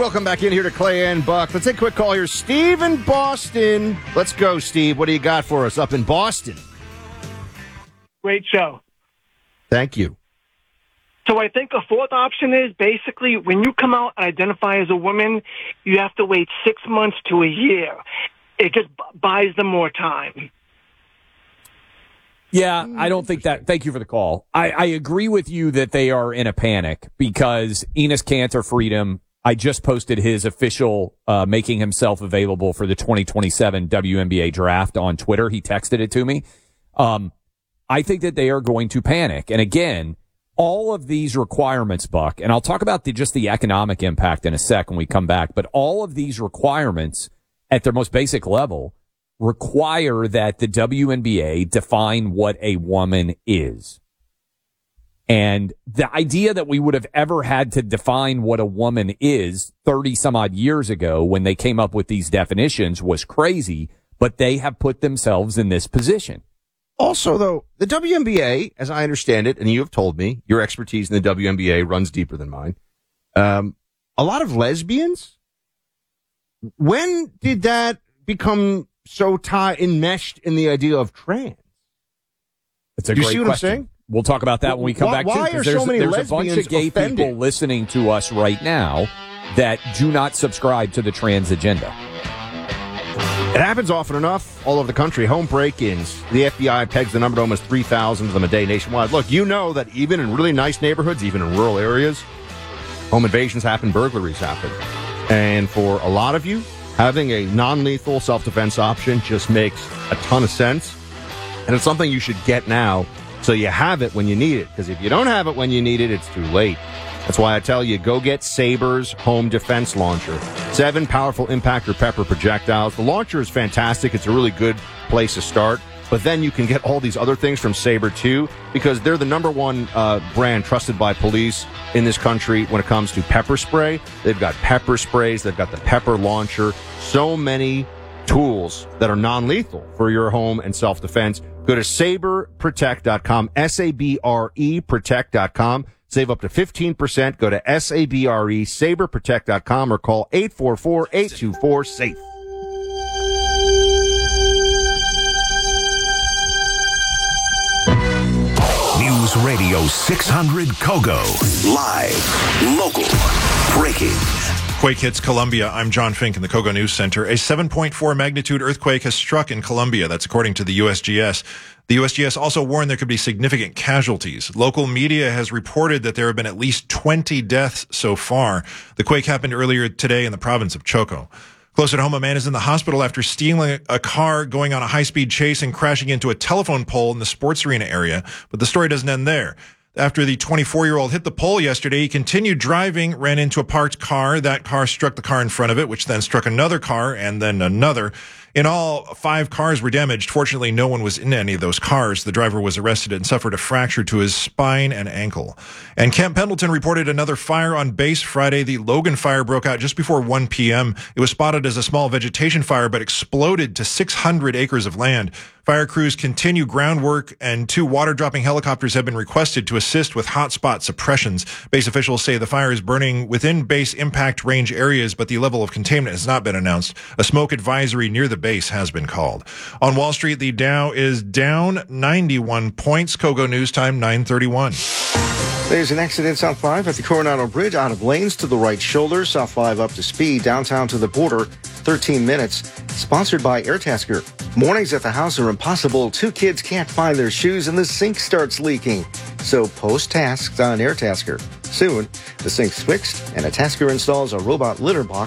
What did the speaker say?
Welcome back in here to Clay and Buck. Let's take a quick call here. Steve in Boston. Let's go, Steve. What do you got for us up in Boston? Great show. Thank you. So I think a fourth option is basically when you come out and identify as a woman, you have to wait 6 months to a year. It just buys them more time. Yeah, I don't think that. Thank you for the call. I agree with you that they are in a panic because Enes Kanter Freedom, I just posted his official making himself available for the 2027 WNBA draft on Twitter. He texted it to me. I think that they are going to panic. And again, all of these requirements, Buck, and I'll talk about just the economic impact in a sec when we come back, but all of these requirements at their most basic level require that the WNBA define what a woman is. And the idea that we would have ever had to define what a woman is 30 some odd years ago when they came up with these definitions was crazy, but they have put themselves in this position. Also, though, the WNBA, as I understand it, and you have told me, your expertise in the WNBA runs deeper than mine. A lot of lesbians. When did that become so enmeshed in the idea of trans? It's a great question. You see what I'm saying? We'll talk about that when we come back. Why are so many there's lesbians a bunch of gay offended? people listening to us right now that do not subscribe to the trans agenda. It happens often enough all over the country. Home break-ins. The FBI pegs the number to almost 3,000 of them a day nationwide. Look, you know that even in really nice neighborhoods, even in rural areas, home invasions happen, burglaries happen. And for a lot of you, having a non-lethal self-defense option just makes a ton of sense. And it's something you should get now so you have it when you need it. Because if you don't have it when you need it, it's too late. That's why I tell you, go get Saber's Home Defense Launcher. 7 powerful impact or pepper projectiles. The launcher is fantastic. It's a really good place to start. But then you can get all these other things from Saber, too, because they're the number one brand trusted by police in this country when it comes to pepper spray. They've got pepper sprays. They've got the pepper launcher. So many tools that are non-lethal for your home and self-defense. Go to saberprotect.com, S-A-B-R-E, protect.com. Save up to 15%. Go to SABRE, saberprotect.com, or call 844-824-SAFE. News Radio 600 Kogo. Live, local, breaking. Quake hits Colombia. I'm John Fink in the Kogo News Center. A 7.4 magnitude earthquake has struck in Colombia. That's according to the USGS. The USGS also warned there could be significant casualties. Local media has reported that there have been at least 20 deaths so far. The quake happened earlier today in the province of Choco. Close at home, a man is in the hospital after stealing a car, going on a high-speed chase, and crashing into a telephone pole in the sports arena area. But the story doesn't end there. After the 24-year-old hit the pole yesterday, he continued driving, ran into a parked car. That car struck the car in front of it, which then struck another car and then another. In all, 5 cars were damaged. Fortunately, no one was in any of those cars. The driver was arrested and suffered a fracture to his spine and ankle. And Camp Pendleton reported another fire on base Friday. The Logan fire broke out just before 1 p.m. It was spotted as a small vegetation fire, but exploded to 600 acres of land. Fire crews continue groundwork, and 2 water-dropping helicopters have been requested to assist with hotspot suppressions. Base officials say the fire is burning within base impact range areas, but the level of containment has not been announced. A smoke advisory near the base has been called. On Wall Street, the Dow is down 91 points. Kogo News Time, 9:31. There's an accident South 5 at the Coronado Bridge, out of lanes to the right shoulder. South 5 up to speed, downtown to the border, 13 minutes. Sponsored by Airtasker. Mornings at the house are impossible. 2 kids can't find their shoes and the sink starts leaking. So post tasks on Airtasker. Soon, the sink's fixed and a Tasker installs a robot litter box